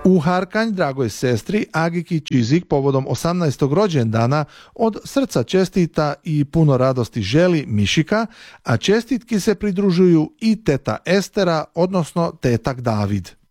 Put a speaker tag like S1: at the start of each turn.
S1: U Harkanj dragoj sestri Agiki Čizik povodom 18. rođendana od srca čestita i puno radosti želi Mišika, a čestitki se pridružuju i teta Estera, odnosno tetak David.